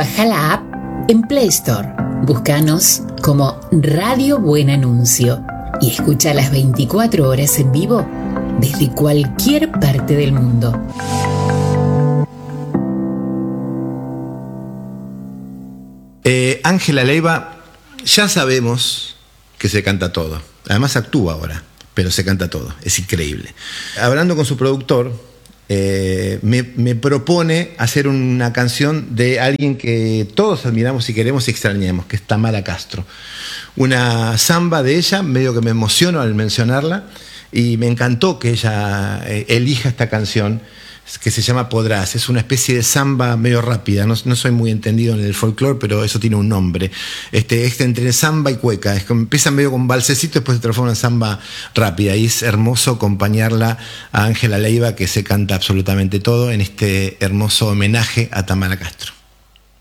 Baja la app en Play Store. Búscanos como Radio Buen Anuncio y escucha las 24 horas en vivo desde cualquier parte del mundo. Ángela Leiva, ya sabemos que se canta todo. Además actúa ahora, pero se canta todo. Es increíble. Hablando con su productor, me propone hacer una canción de alguien que todos admiramos y queremos y extrañamos, que es Tamara Castro. Una samba de ella, medio que me emociono al mencionarla, y me encantó que ella elija esta canción, que se llama Podrás. Es una especie de samba medio rápida. No soy muy entendido en el folclore, pero eso tiene un nombre. Es entre samba y cueca. Empieza medio con balsecito, después se transforma en samba rápida. Y es hermoso acompañarla a Ángela Leiva, que se canta absolutamente todo en este hermoso homenaje a Tamara Castro.